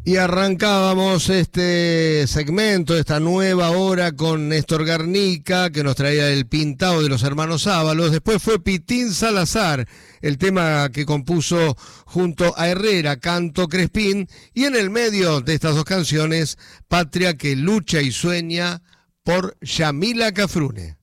Y arrancábamos este segmento, esta nueva hora con Néstor Garnica, que nos traía el pintado de los hermanos Ábalos. Después fue Pitín Salazar, el tema que compuso junto a Herrera, Canto Crespín. Y en el medio de estas dos canciones, Patria que lucha y sueña, por Yamila Cafrune.